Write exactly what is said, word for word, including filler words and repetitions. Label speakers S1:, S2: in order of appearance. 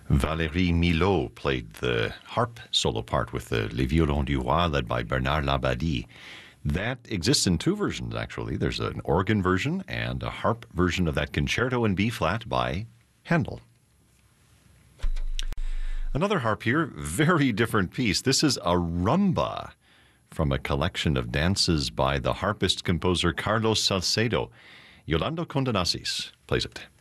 S1: Valérie Milot played the harp solo part with the Les Violons du Roi, led by Bernard Labadie. That exists in two versions, actually. There's an organ version and a harp version of that concerto in B-flat by Handel. Another harp here, very different piece. This is a rumba from a collection of dances by the harpist-composer Carlos Salcedo. Yolanda Condenasis plays it.